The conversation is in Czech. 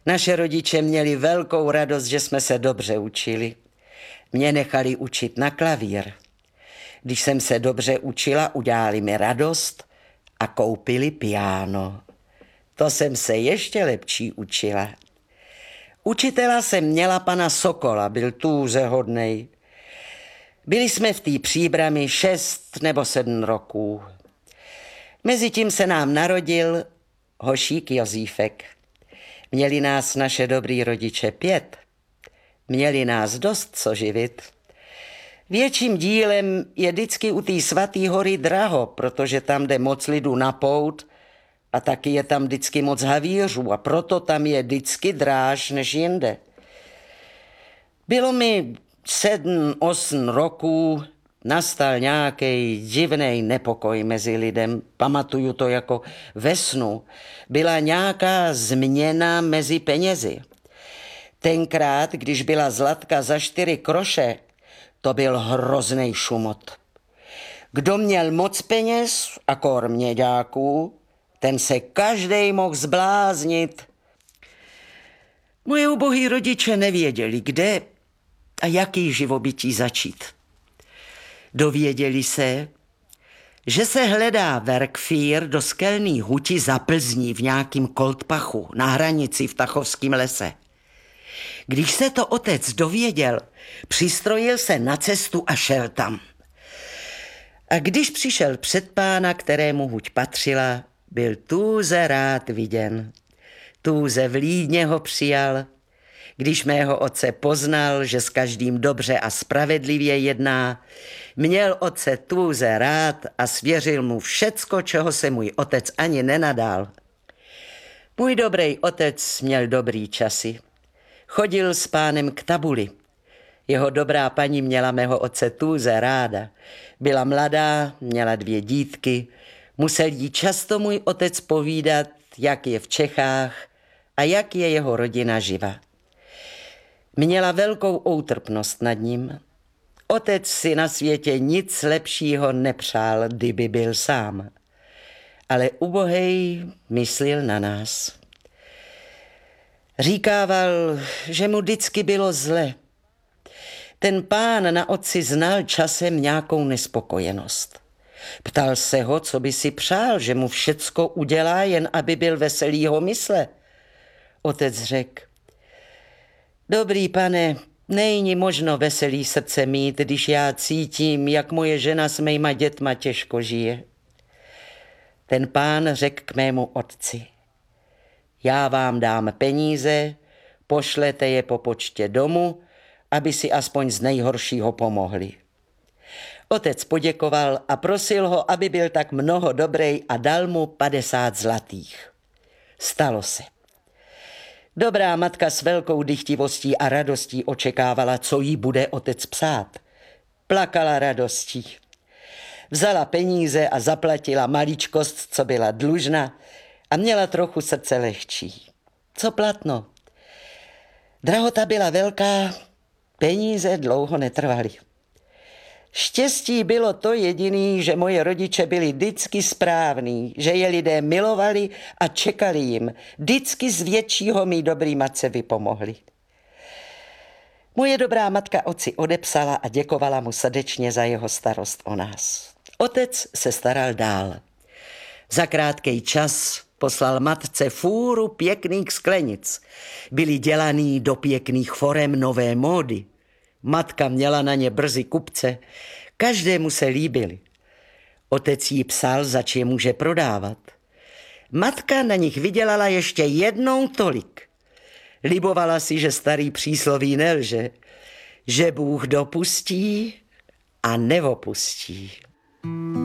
Naše rodiče měli velkou radost, že jsme se dobře učili. Mě nechali učit na klavír. Když jsem se dobře učila, udělali mi radost a koupili piano. To jsem se ještě lepší učila. Učitela jsem měla pana Sokola, byl tůze hodnej. Byli jsme v té Příbrami 6 nebo 7 roků. Mezitím se nám narodil hošík Jozífek. Měli nás naše dobrý rodiče 5. Měli nás dost co živit. Větším dílem je vždycky u té svatý hory draho, protože tam jde moc lidu na pout a taky je tam vždycky moc havířů a proto tam je vždycky dráž než jinde. Bylo mi 7-8 roků, nastal nějaký divnej nepokoj mezi lidem. Pamatuju to jako ve snu. Byla nějaká změna mezi penězi. Tenkrát, když byla zlatka za 4 kroše, to byl hroznej šumot. Kdo měl moc peněz a kor měďáků, ten se každej mohl zbláznit. Moje ubohý rodiče nevěděli, kde a jaký živobytí začít. Dověděli se, že se hledá verkfír do skelný huti za Plzní v nějakým Koltpachu na hranici v Tachovském lese. Když se to otec dověděl, přistrojil se na cestu a šel tam. A když přišel před pána, kterému huť patřila, byl tůze rád viděn. Tůze vlídně ho přijal. Když mého otce poznal, že s každým dobře a spravedlivě jedná, měl otce tůze rád a svěřil mu všecko, čeho se můj otec ani nenadal. Můj dobrý otec měl dobrý časy. Chodil s pánem k tabuli. Jeho dobrá paní měla mého otce tůze ráda. Byla mladá, měla 2 dítky. Musel jí často můj otec povídat, jak je v Čechách a jak je jeho rodina živa. Měla velkou outrpnost nad ním. Otec si na světě nic lepšího nepřál, kdyby byl sám. Ale ubohej myslil na nás. Říkával, že mu vždycky bylo zle. Ten pán na otci znal časem nějakou nespokojenost. Ptal se ho, co by si přál, že mu všecko udělá, jen aby byl veselýho mysle. Otec řekl: Dobrý pane, není možno veselý srdce mít, když já cítím, jak moje žena s mýma dětma těžko žije. Ten pán řekl k mému otci: Já vám dám peníze, pošlete je po poště domů, aby si aspoň z nejhoršího pomohli. Otec poděkoval a prosil ho, aby byl tak mnoho dobrej a dal mu 50 zlatých. Stalo se. Dobrá matka s velkou dychtivostí a radostí očekávala, co jí bude otec psát. Plakala radostí. Vzala peníze a zaplatila maličkost, co byla dlužna, a měla trochu srdce lehčí. Co platno? Drahota byla velká, peníze dlouho netrvaly. Štěstí bylo to jediný, že moje rodiče byli vždycky správní, že je lidé milovali a čekali jim. Vždycky z většího mý dobrý matce vypomohli. Moje dobrá matka otci odepsala a děkovala mu srdečně za jeho starost o nás. Otec se staral dál. Za krátký čas poslal matce fůru pěkných sklenic. Byly dělaný do pěkných forem nové módy. Matka měla na ně brzy kupce, každému se líbily. Otec jí psal, zač je může prodávat. Matka na nich vydělala ještě jednou tolik. Libovala si, že starý přísloví nelže, že Bůh dopustí a nevopustí.